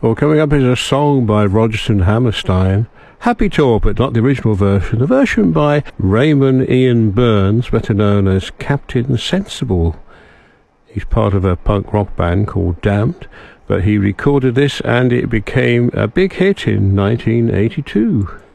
Well, coming up is a song by Rodgers & Hammerstein. Happy Talk, but not the original version. The version by Raymond Ian Burns, better known as Captain Sensible. He's part of a punk rock band called Damned, but he recorded this and it became a big hit in 1982.